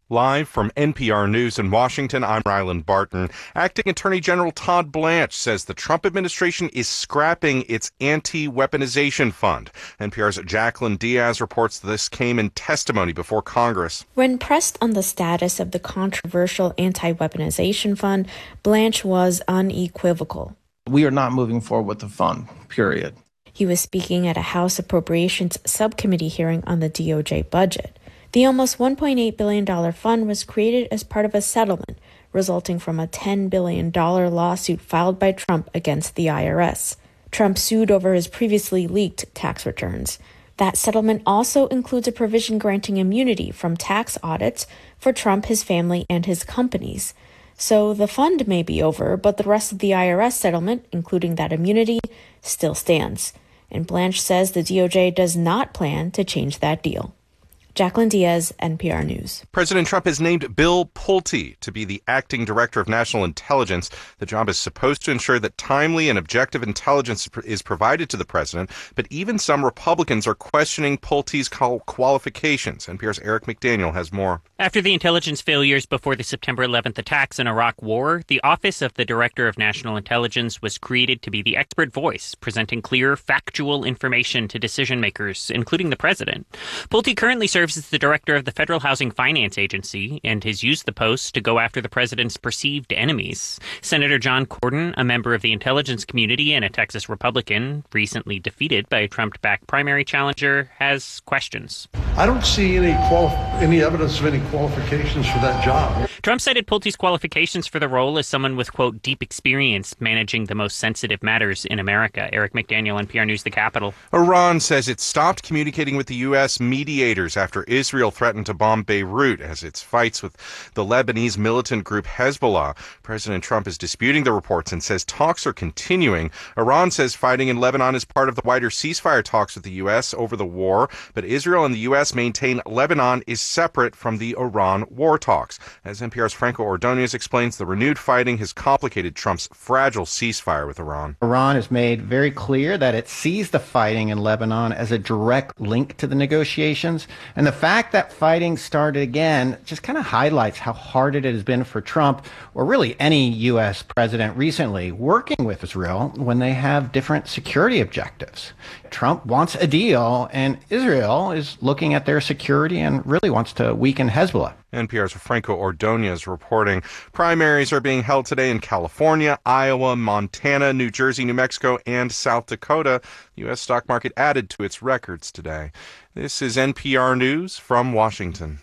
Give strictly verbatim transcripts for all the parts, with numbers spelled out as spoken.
Live from N P R News in Washington, I'm Ryland Barton. Acting Attorney General Todd Blanche says the Trump administration is scrapping its anti-weaponization fund. N P R's Jacqueline Diaz reports this came in testimony before Congress. When pressed on the status of the controversial anti-weaponization fund, Blanche was unequivocal. We are not moving forward with the fund, period. He was speaking at a House Appropriations Subcommittee hearing on the D O J budget. The almost one point eight billion dollars fund was created as part of a settlement resulting from a ten billion dollars lawsuit filed by Trump against the I R S. Trump sued over his previously leaked tax returns. That settlement also includes a provision granting immunity from tax audits for Trump, his family, and his companies. So the fund may be over, but the rest of the I R S settlement, including that immunity, still stands. And Blanche says the D O J does not plan to change that deal. Jacqueline Diaz, N P R News. President Trump has named Bill Pulte to be the acting director of national intelligence. The job is supposed to ensure that timely and objective intelligence is provided to the president, but even some Republicans are questioning Pulte's qualifications. N P R's Eric McDaniel has more. After the intelligence failures before the September eleventh attacks in Iraq War, the Office of the Director of National Intelligence was created to be the expert voice, presenting clear, factual information to decision makers, including the president. Pulte currently serves as the director of the Federal Housing Finance Agency and has used the post to go after the president's perceived enemies. Senator John Cornyn, a member of the intelligence community and a Texas Republican, recently defeated by a Trump-backed primary challenger, has questions. I don't see any quali- any evidence of any qualifications for that job. Trump cited Pulte's qualifications for the role as someone with, quote, deep experience managing the most sensitive matters in America. Eric McDaniel, N P R News, The Capitol. Iran says it stopped communicating with the U S mediators after Israel threatened to bomb Beirut as its fights with the Lebanese militant group Hezbollah. President Trump is disputing the reports and says talks are continuing. Iran says fighting in Lebanon is part of the wider ceasefire talks with the U S over the war, but Israel and the U S maintain Lebanon is separate from the Iran war talks. As N P R's Franco Ordonez explains, the renewed fighting has complicated Trump's fragile ceasefire with Iran. Iran has made very clear that it sees the fighting in Lebanon as a direct link to the negotiations, and the fact that fighting started again just kind of highlights how hard it has been for Trump, or really any U S president recently, working with Israel when they have different security objectives. Trump wants a deal, and Israel is looking at their security and really wants to weaken Hezbollah. N P R's Franco Ordonez reporting. Primaries are being held today in California, Iowa, Montana, New Jersey, New Mexico, and South Dakota. The U S stock market added to its records today. This is N P R News from Washington.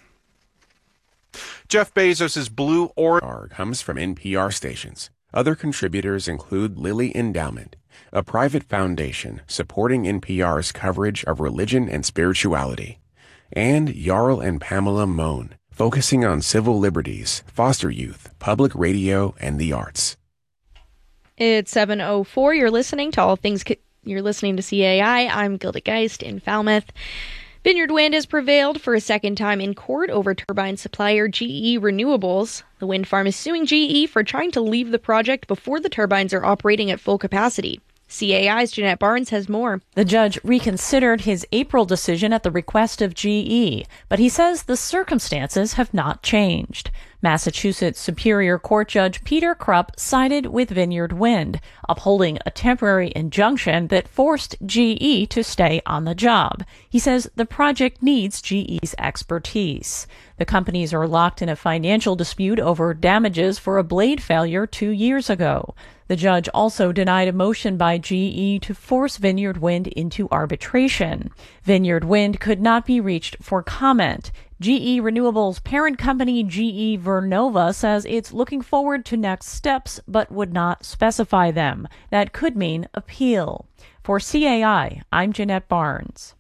Jeff Bezos' Blue Origin comes from N P R stations. Other contributors include Lilly Endowment, a private foundation supporting N P R's coverage of religion and spirituality, and Jarl and Pamela Mohn, focusing on civil liberties, foster youth, public radio, and the arts. It's seven oh four. You're listening to All Things... Co- You're listening to C A I. I'm Gilda Geist in Falmouth. Vineyard Wind has prevailed for a second time in court over turbine supplier G E Renewables. The wind farm is suing G E for trying to leave the project before the turbines are operating at full capacity. C A I's Jeanette Barnes has more. The judge reconsidered his April decision at the request of G E, but he says the circumstances have not changed. Massachusetts Superior Court Judge Peter Krupp sided with Vineyard Wind, upholding a temporary injunction that forced G E to stay on the job. He says the project needs G E's expertise. The companies are locked in a financial dispute over damages for a blade failure two years ago. The judge also denied a motion by G E to force Vineyard Wind into arbitration. Vineyard Wind could not be reached for comment. G E Renewables' parent company G E Vernova says it's looking forward to next steps but would not specify them. That could mean appeal. For C A I, I'm Jeanette Barnes.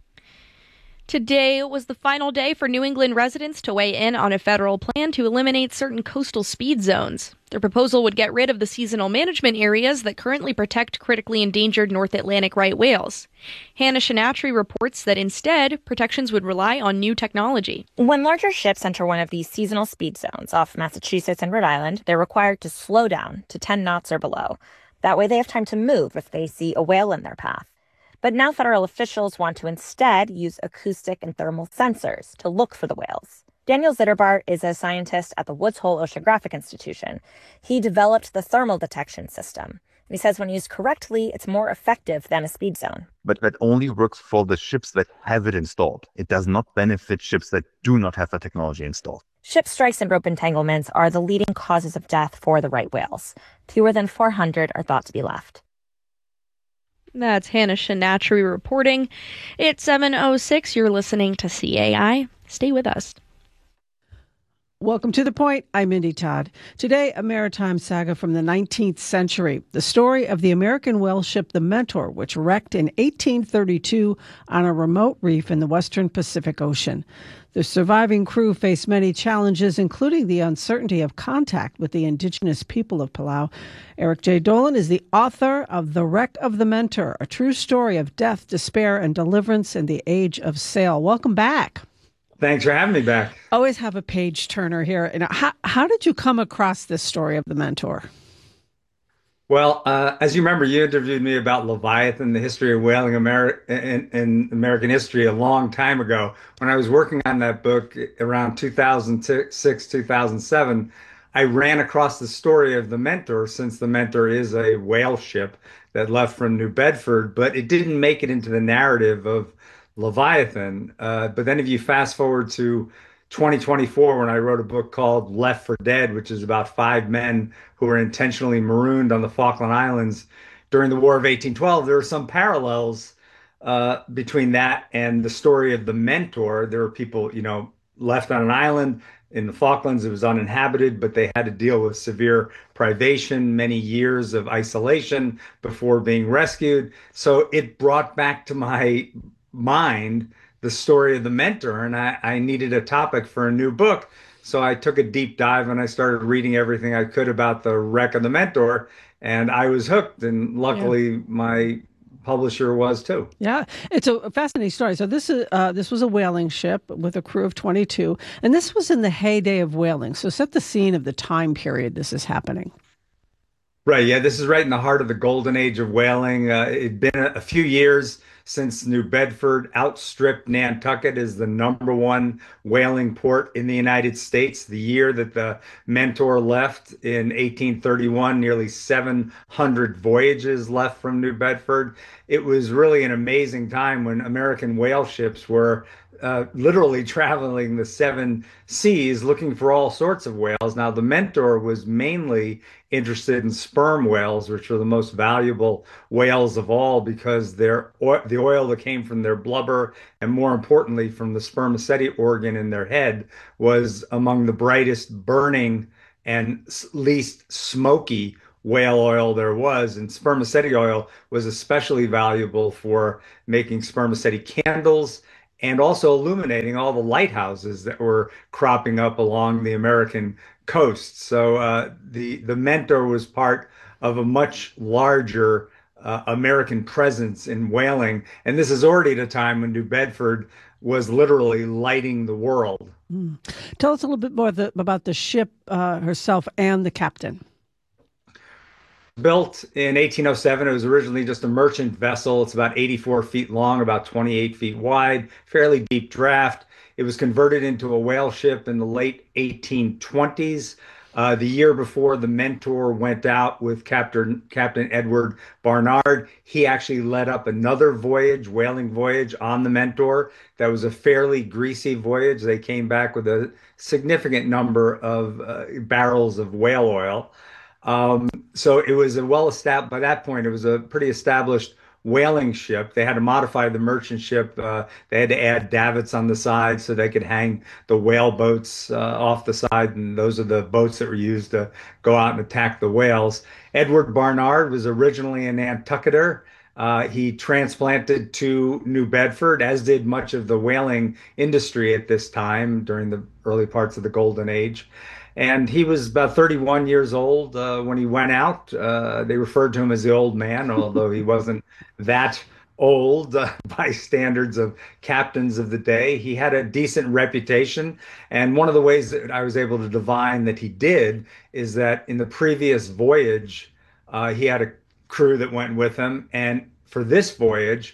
Today was the final day for New England residents to weigh in on a federal plan to eliminate certain coastal speed zones. Their proposal would get rid of the seasonal management areas that currently protect critically endangered North Atlantic right whales. Hannah Shinatri reports that instead, protections would rely on new technology. When larger ships enter one of these seasonal speed zones off Massachusetts and Rhode Island, they're required to slow down to ten knots or below. That way they have time to move if they see a whale in their path. But now federal officials want to instead use acoustic and thermal sensors to look for the whales. Daniel Zitterbart is a scientist at the Woods Hole Oceanographic Institution. He developed the thermal detection system. He says when used correctly, it's more effective than a speed zone. But that only works for the ships that have it installed. It does not benefit ships that do not have the technology installed. Ship strikes and rope entanglements are the leading causes of death for the right whales. Fewer than four hundred are thought to be left. That's Hannah Shinatri reporting. It's seven oh six. You're listening to C A I. Stay with us. Welcome to The Point. I'm Mindy Todd. Today, a maritime saga from the nineteenth century. The story of the American whale ship, the Mentor, which wrecked in eighteen thirty-two on a remote reef in the western Pacific Ocean. The surviving crew faced many challenges, including the uncertainty of contact with the indigenous people of Palau. Eric J. Dolan is the author of The Wreck of the Mentor, a true story of death, despair, and deliverance in the age of sail. Welcome back. Thanks for having me back. Always have a page turner here. And how, how did you come across this story of the Mentor? Well, uh, as you remember, you interviewed me about Leviathan, the history of whaling Ameri- in, in American history a long time ago. When I was working on that book around two thousand six, two thousand seven, I ran across the story of the Mentor, since the Mentor is a whale ship that left from New Bedford, but it didn't make it into the narrative of Leviathan. Uh, but then if you fast forward to twenty twenty-four, when I wrote a book called Left for Dead, which is about five men who were intentionally marooned on the Falkland Islands during the War of eighteen twelve, there are some parallels uh, between that and the story of the Mentor. There were people, you know, left on an island in the Falklands. It was uninhabited, but they had to deal with severe privation, many years of isolation before being rescued. So it brought back to my mind the story of the Mentor, and I, I needed a topic for a new book. So I took a deep dive and I started reading everything I could about the wreck of the Mentor, and I was hooked, and luckily yeah. my publisher was too. Yeah, it's a fascinating story. So this is uh, this was a whaling ship with a crew of twenty-two, and this was in the heyday of whaling. So set the scene of the time period this is happening. Right, yeah, this is right in the heart of the golden age of whaling. Uh, it'd been a, a few years since New Bedford outstripped Nantucket as the number one whaling port in the United States. The year that the Mentor left in eighteen thirty-one, nearly seven hundred voyages left from New Bedford. It was really an amazing time when American whale ships were uh, literally traveling the seven seas looking for all sorts of whales. Now, the Mentor was mainly interested in sperm whales, which are the most valuable whales of all because their the oil that came from their blubber, and more importantly from the spermaceti organ in their head, was among the brightest burning and least smoky whale oil there was. And spermaceti oil was especially valuable for making spermaceti candles and also illuminating all the lighthouses that were cropping up along the American coast. So uh, the the Mentor was part of a much larger uh, American presence in whaling, and this is already at a time when New Bedford was literally lighting the world. Mm. Tell us a little bit more the, about the ship uh, herself and the captain. Built in eighteen oh seven, it was originally just a merchant vessel. It's about eighty-four feet long, about twenty-eight feet wide, fairly deep draft. It was converted into a whale ship in the late eighteen twenties. Uh, the year before the Mentor went out with Captain Captain Edward Barnard, he actually led up another voyage, whaling voyage on the Mentor. That was a fairly greasy voyage. They came back with a significant number of uh, barrels of whale oil. Um, so it was a well established, by that point, it was a pretty established whaling ship. They had to modify the merchant ship. Uh, they had to add davits on the side so they could hang the whale boats uh, off the side. And those are the boats that were used to go out and attack the whales. Edward Barnard was originally a Nantucketer. Uh, he transplanted to New Bedford, as did much of the whaling industry at this time during the early parts of the Golden Age. And he was about thirty-one years old uh, when he went out. Uh, they referred to him as the old man, although he wasn't that old uh, by standards of captains of the day. He had a decent reputation. And one of the ways that I was able to divine that he did is that in the previous voyage, uh, he had a crew that went with him. And for this voyage,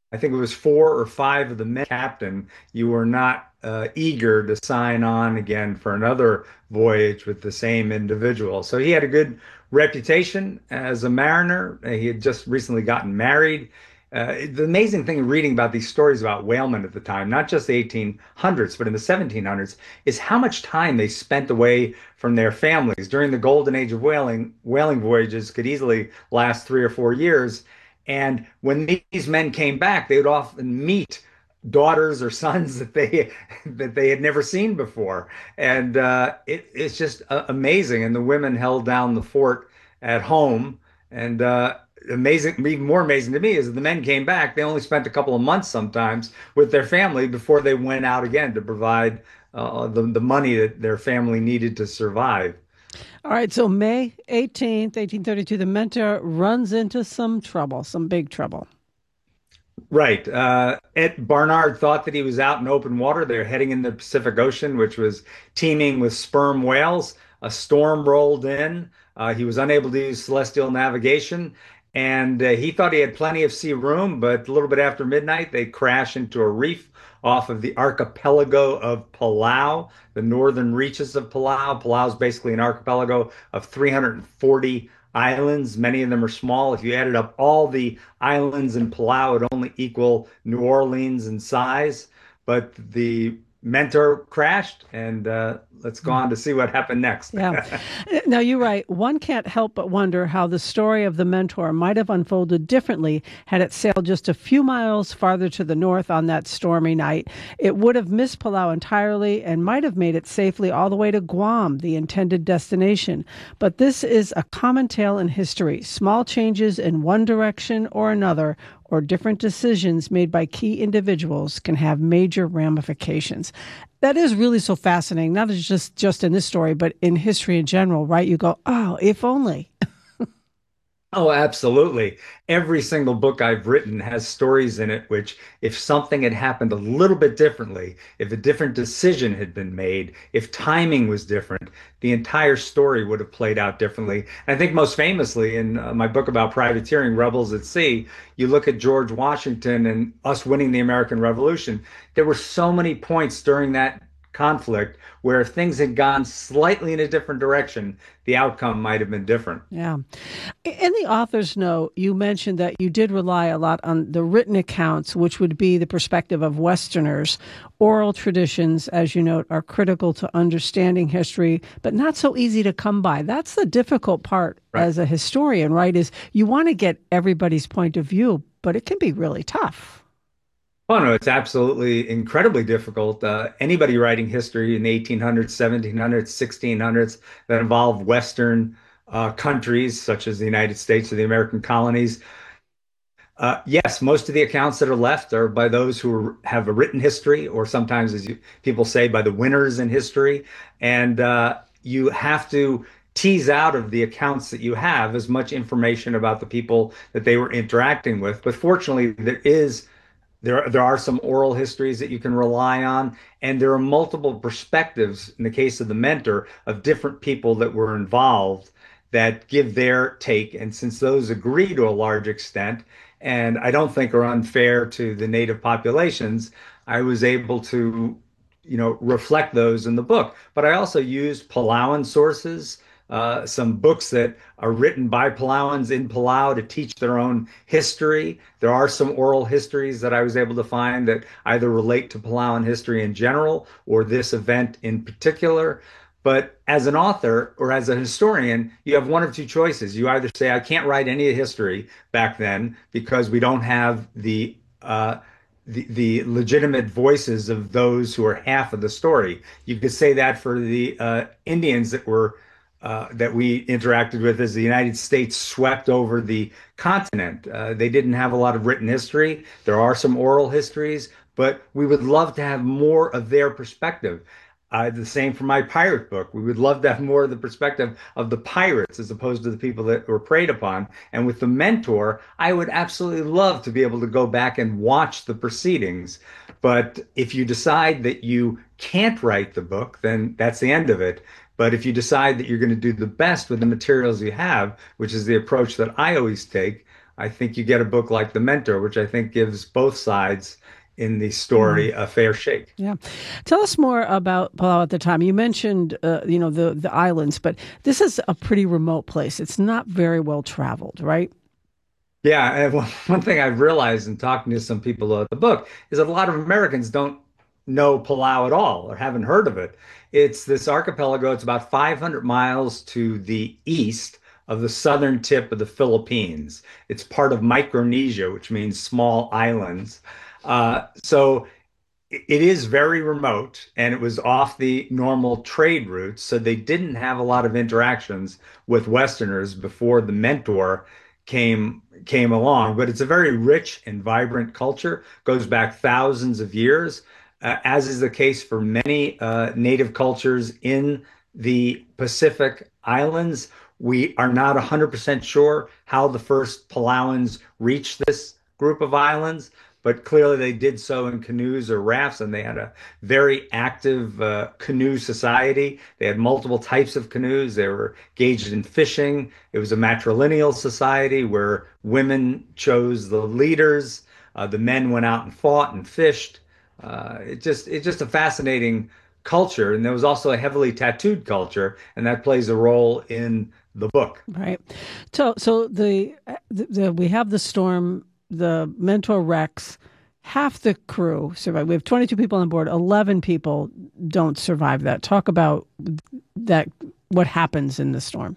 I think it was four or five of the men captain, you were not uh, eager to sign on again for another voyage with the same individual. So he had a good reputation as a mariner. He had just recently gotten married. Uh, the amazing thing in reading about these stories about whalemen at the time, not just the eighteen hundreds, but in the seventeen hundreds, is how much time they spent away from their families. During the golden age of whaling, whaling voyages could easily last three or four years. And when these men came back, they would often meet daughters or sons that they that they had never seen before, and uh, it, it's just uh, amazing. And the women held down the fort at home, and uh, amazing, even more amazing to me is that the men came back. They only spent a couple of months sometimes with their family before they went out again to provide uh, the the money that their family needed to survive. All right, so May eighteenth, eighteen thirty-two, the Mentor runs into some trouble, some big trouble. Right. Uh, Ed Barnard thought that he was out in open water. They're heading in the Pacific Ocean, which was teeming with sperm whales. A storm rolled in. Uh, he was unable to use celestial navigation, and uh, he thought he had plenty of sea room, but a little bit after midnight, they crash into a reef off of the archipelago of Palau, the northern reaches of Palau. Palau is basically an archipelago of three hundred forty islands. Many of them are small. If you added up all the islands in Palau, it would only equal New Orleans in size. But the Mentor crashed, and uh, let's go on to see what happened next. Yeah. Now, you're right. One can't help but wonder how the story of the Mentor might have unfolded differently had it sailed just a few miles farther to the north on that stormy night. It would have missed Palau entirely and might have made it safely all the way to Guam, the intended destination. But this is a common tale in history. Small changes in one direction or another, or different decisions made by key individuals, can have major ramifications. That is really so fascinating, not just, just in this story, but in history in general, right? You go, oh, if only. Oh, absolutely. Every single book I've written has stories in it which, if something had happened a little bit differently, if a different decision had been made, if timing was different, the entire story would have played out differently. And I think most famously in uh, my book about privateering, Rebels at Sea, you look at George Washington and us winning the American Revolution. There were so many points during that conflict where if things had gone slightly in a different direction, the outcome might have been different. Yeah. In the author's note, you mentioned that you did rely a lot on the written accounts, which would be the perspective of Westerners. Oral traditions, as you note, are critical to understanding history, but not so easy to come by. That's the difficult part right. as a historian, right, is you want to get everybody's point of view, but it can be really tough. Oh, no, it's absolutely incredibly difficult. Uh, anybody writing history in the eighteen hundreds, seventeen hundreds, sixteen hundreds that involve Western uh, countries, such as the United States or the American colonies, uh, yes, most of the accounts that are left are by those who have a written history, or sometimes, as you, people say, by the winners in history. And uh, you have to tease out of the accounts that you have as much information about the people that they were interacting with. But fortunately, there is There, there are some oral histories that you can rely on, and there are multiple perspectives, in the case of the Mentor, of different people that were involved that give their take. And since those agree to a large extent, and I don't think are unfair to the native populations, I was able to, you know, reflect those in the book. But I also used Palauan sources, Uh, some books that are written by Palauans in Palau to teach their own history. There are some oral histories that I was able to find that either relate to Palauan history in general or this event in particular. But as an author or as a historian, you have one of two choices. You either say, I can't write any history back then because we don't have the uh, The, the legitimate voices of those who are half of the story. You could say that for the uh, Indians that were Uh, that we interacted with as the United States swept over the continent. Uh, they didn't have a lot of written history. There are some oral histories, but we would love to have more of their perspective. Uh, the same for my pirate book. We would love to have more of the perspective of the pirates as opposed to the people that were preyed upon. And with the Mentor, I would absolutely love to be able to go back and watch the proceedings. But if you decide that you can't write the book, then that's the end of it. But if you decide that you're going to do the best with the materials you have, which is the approach that I always take, I think you get a book like The Mentor, which I think gives both sides in the story Mm. a fair shake. Yeah. Tell us more about Palau at the time. You mentioned, uh, you know, the, the islands, but this is a pretty remote place. It's not very well traveled, right? Yeah, and one one thing I've realized in talking to some people about the book is that a lot of Americans don't know Palau at all or haven't heard of it. It's this archipelago. It's about five hundred miles to the east of the southern tip of the Philippines. It's part of Micronesia, which means small islands. Uh, so it is very remote, and it was off the normal trade routes. So they didn't have a lot of interactions with Westerners before the Mentor came came along. But it's a very rich and vibrant culture, goes back thousands of years, uh, as is the case for many uh, native cultures in the Pacific Islands. We are not one hundred percent sure how the first Palauans reached this group of islands, but clearly they did so in canoes or rafts, and they had a very active uh, canoe society. They had multiple types of canoes. They were engaged in fishing. It was a matrilineal society where women chose the leaders. Uh, the men went out and fought and fished. Uh, it just it's just a fascinating culture, and there was also a heavily tattooed culture, and that plays a role in the book. Right. So, so the, the, the we have the storm. The Mentor wrecks. Half the crew survive. We have twenty-two people on board. eleven people don't survive that. Talk about that. What happens in the storm?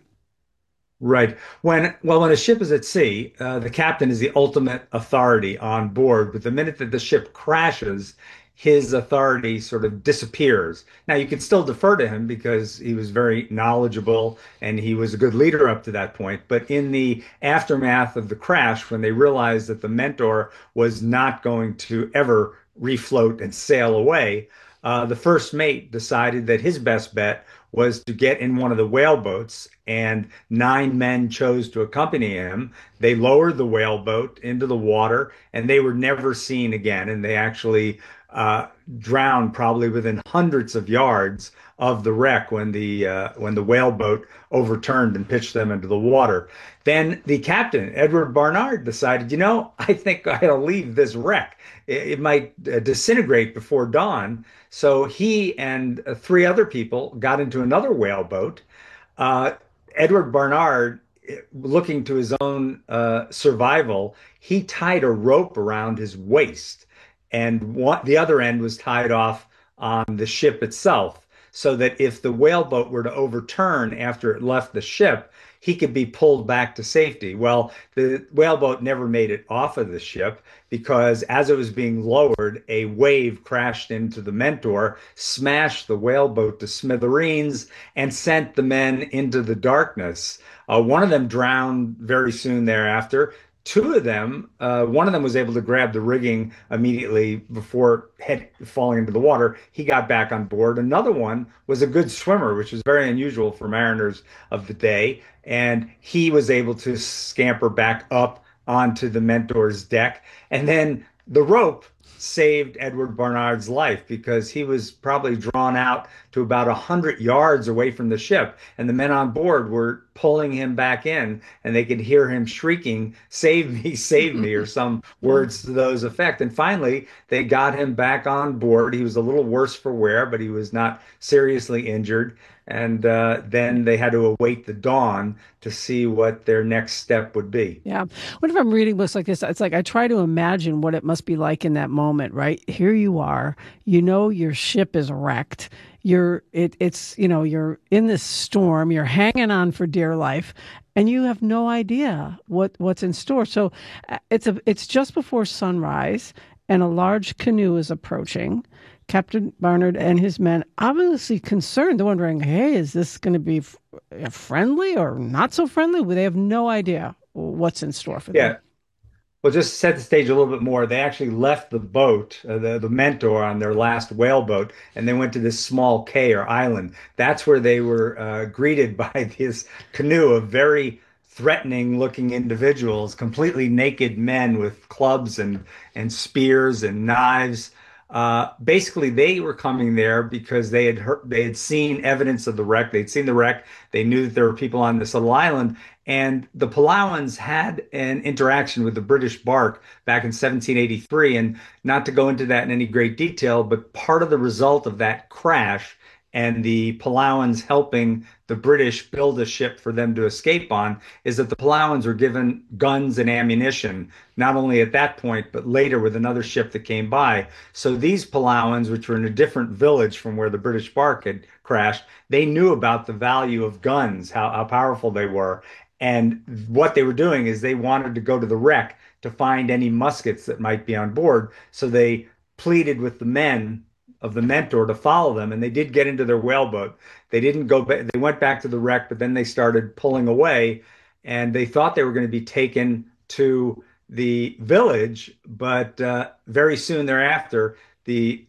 Right. When well, when a ship is at sea, uh, the captain is the ultimate authority on board. But the minute that the ship crashes, his authority sort of disappears. Now, you can still defer to him because he was very knowledgeable and he was a good leader up to that point. But in the aftermath of the crash, when they realized that the Mentor was not going to ever refloat and sail away, uh, the first mate decided that his best bet was to get in one of the whaleboats, and nine men chose to accompany him. They lowered the whaleboat into the water, and they were never seen again. And they actually uh, drowned probably within hundreds of yards of the wreck when the uh, when the whaleboat overturned and pitched them into the water. Then the captain, Edward Barnard, decided, you know, I think I'll leave this wreck. It, it might uh, disintegrate before dawn. So he and uh, three other people got into another whaleboat. Uh, Edward Barnard, looking to his own uh, survival, he tied a rope around his waist, and one, the other end was tied off on the ship itself, so that if the whaleboat were to overturn after it left the ship, he could be pulled back to safety. Well, the whaleboat never made it off of the ship because as it was being lowered, a wave crashed into the Mentor, smashed the whaleboat to smithereens, and sent the men into the darkness. Uh, one of them drowned very soon thereafter. Two of them, uh, one of them was able to grab the rigging immediately before head falling into the water. He got back on board. Another one was a good swimmer, which is very unusual for mariners of the day. And he was able to scamper back up onto the Mentor's deck. And then the rope saved Edward Barnard's life because he was probably drawn out to about one hundred yards away from the ship, and the men on board were pulling him back in, and they could hear him shrieking, "Save me, save me," or some words to those effect. And finally, they got him back on board. He was a little worse for wear, but he was not seriously injured. And uh, then they had to await the dawn to see what their next step would be. Yeah. Whenever I'm reading books like this, it's like I try to imagine what it must be like in that moment, right? Here you are, you know, your ship is wrecked. You're, it, it's, you know, you're in this storm, you're hanging on for dear life, and you have no idea what, what's in store. So uh, it's a, it's just before sunrise, and a large canoe is approaching. Captain Barnard and his men obviously concerned. They're wondering, hey, is this going to be f- friendly or not so friendly? Well, they have no idea what's in store for them. Yeah. Well, just to set the stage a little bit more, they actually left the boat, uh, the, the Mentor, on their last whaleboat, and they went to this small cay or island. That's where they were uh, greeted by this canoe of very threatening looking individuals, completely naked men with clubs and, and spears and knives. Uh, basically, they were coming there because they had heard, they had seen evidence of the wreck. They'd seen the wreck. They knew that there were people on this little island, and the Palauans had an interaction with the British bark back in seventeen eighty-three. And not to go into that in any great detail, but part of the result of that crash and the Palauans helping the British build a ship for them to escape on is that the Palauans were given guns and ammunition, not only at that point, but later with another ship that came by. So these Palauans, which were in a different village from where the British bark had crashed, they knew about the value of guns, how, how powerful they were. And what they were doing is they wanted to go to the wreck to find any muskets that might be on board. So they pleaded with the men of the Mentor to follow them, and they did get into their whaleboat. They didn't go back, they went back to the wreck, but then they started pulling away, and they thought they were going to be taken to the village, but uh, very soon thereafter, the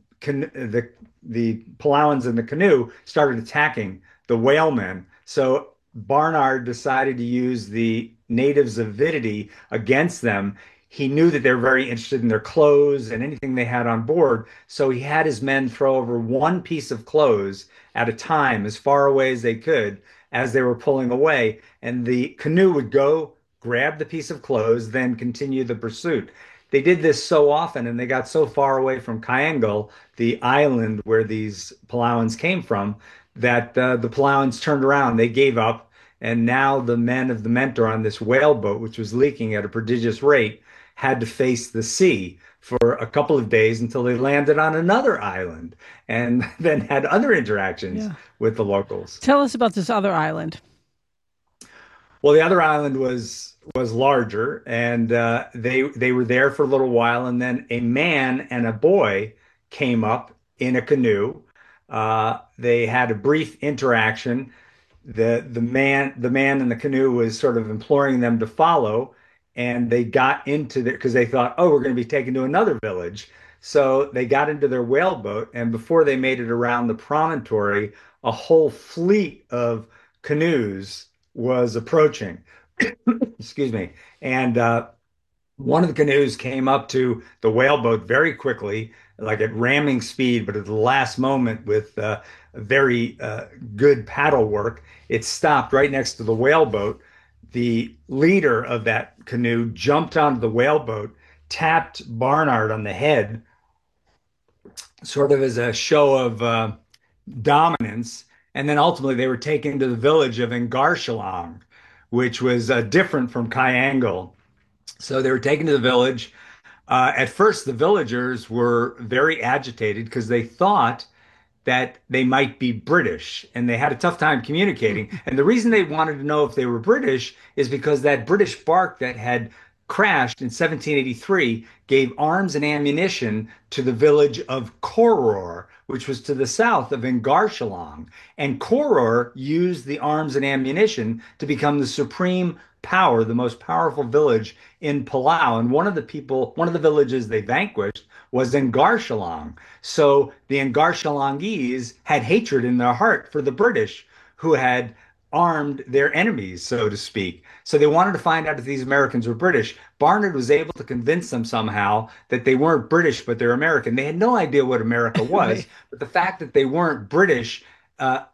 the the Palauans in the canoe started attacking the whalemen. So Barnard decided to use the natives' avidity against them. He knew that they were very interested in their clothes and anything they had on board. So he had his men throw over one piece of clothes at a time, as far away as they could, as they were pulling away. And the canoe would go, grab the piece of clothes, then continue the pursuit. They did this so often, and they got so far away from Kyangal, the island where these Palauans came from, that uh, the Palauans turned around. They gave up. And now the men of the Mentor on this whaleboat, which was leaking at a prodigious rate, had to face the sea for a couple of days until they landed on another island and then had other interactions yeah. with the locals. Tell us about this other island. Well, the other island was was larger, and uh, they they were there for a little while, and then a man and a boy came up in a canoe. Uh, they had a brief interaction. The the man the man in the canoe was sort of imploring them to follow. And they got into there because they thought, oh, we're going to be taken to another village. So they got into their whaleboat, and before they made it around the promontory, a whole fleet of canoes was approaching. Excuse me. And uh, one of the canoes came up to the whaleboat very quickly, like at ramming speed, but at the last moment with uh, very uh, good paddle work, it stopped right next to the whaleboat. The leader of that canoe jumped onto the whaleboat, tapped Barnard on the head, sort of as a show of uh, dominance. And then ultimately they were taken to the village of Ingarshalang, which was uh, different from Kyangal. So they were taken to the village. Uh, at first, the villagers were very agitated because they thought that they might be British, and they had a tough time communicating. And the reason they wanted to know if they were British is because that British bark that had crashed in seventeen eighty-three gave arms and ammunition to the village of Koror, which was to the south of Ingarshalang. And Koror used the arms and ammunition to become the supreme power, the most powerful village in Palau. And one of the people, one of the villages they vanquished was Ingarshalang. So the Ingarshalangese had hatred in their heart for the British, who had armed their enemies, so to speak. So they wanted to find out if these Americans were British. Barnard was able to convince them somehow that they weren't British, but they're American. They had no idea what America was, right. But the fact that they weren't British uh,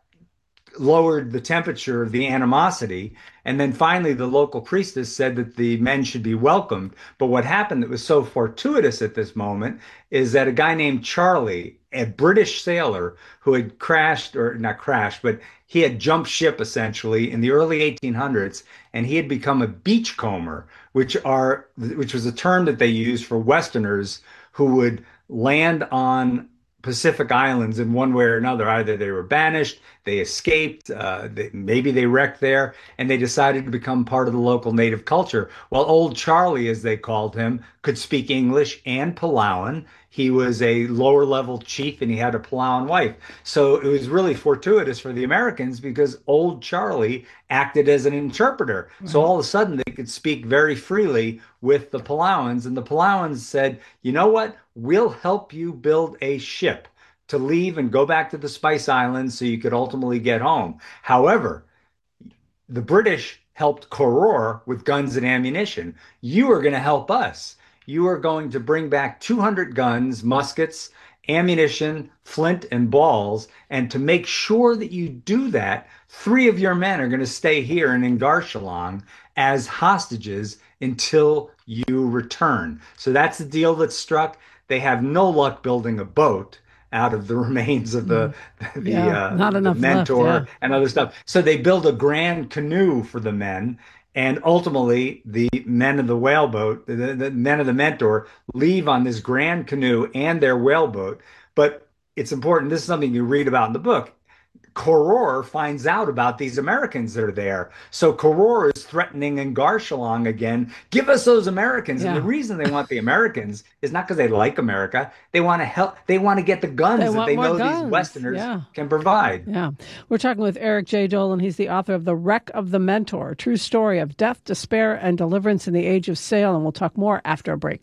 lowered the temperature of the animosity. And then finally, the local priestess said that the men should be welcomed. But what happened that was so fortuitous at this moment is that a guy named Charlie, a British sailor who had crashed, or not crashed, but he had jumped ship essentially in the early eighteen hundreds, and he had become a beachcomber, which are which was a term that they used for Westerners who would land on Pacific Islands in one way or another. Either they were banished, they escaped, uh, they, maybe they wrecked there, and they decided to become part of the local native culture. Well, old Charlie, as they called him, could speak English and Palauan. He was a lower level chief, and he had a Palauan wife. So it was really fortuitous for the Americans because old Charlie acted as an interpreter. Mm-hmm. So all of a sudden they could speak very freely with the Palauans, and the Palauans said, you know what? We'll help you build a ship to leave and go back to the Spice Islands so you could ultimately get home. However, the British helped Koror with guns and ammunition. You are going to help us. you are going to bring back two hundred guns, muskets, ammunition, flint, and balls. And to make sure that you do that, three of your men are going to stay here in Engarshalong as hostages until you return. So that's the deal that's struck. They have no luck building a boat out of the remains of the, mm. the, yeah, uh, not the enough mentor left, yeah. and other stuff. So they build a grand canoe for the men. And ultimately, the men of the whaleboat, the, the men of the mentor, leave on this grand canoe and their whaleboat. But it's important. This is something you read about in the book. Koror finds out about these Americans that are there. So Koror is threatening Engarshalong again. Give us those Americans. Yeah. And the reason they want the Americans is not because they like America. They want to help. They want to get the guns they that they know guns. these Westerners yeah. can provide. Yeah. We're talking with Eric J. Dolin. He's the author of The Wreck of the Mentor, a true story of death, despair, and deliverance in the age of sail. And we'll talk more after a break.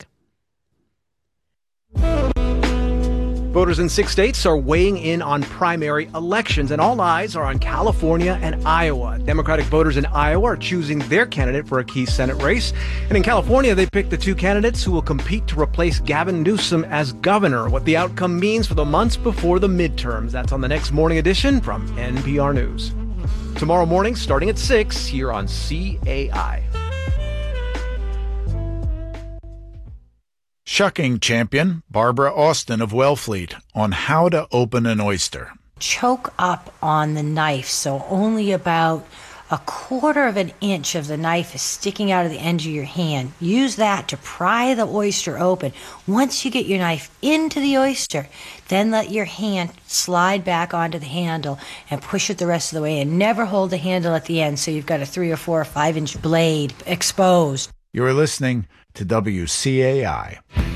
Voters in six states are weighing in on primary elections, and all eyes are on California and Iowa. Democratic voters in Iowa are choosing their candidate for a key Senate race. And in California, they picked the two candidates who will compete to replace Gavin Newsom as governor. What the outcome means for the months before the midterms. That's on the next morning edition from N P R News. Tomorrow morning, starting at six, here on C A I. Shucking champion Barbara Austin of Wellfleet on how to open an oyster. Choke up on the knife so only about a quarter of an inch of the knife is sticking out of the end of your hand. Use that to pry the oyster open. Once you get your knife into the oyster, then let your hand slide back onto the handle and push it the rest of the way, and never hold the handle at the end so you've got a three or four or five inch blade exposed. You're listening to W C A I.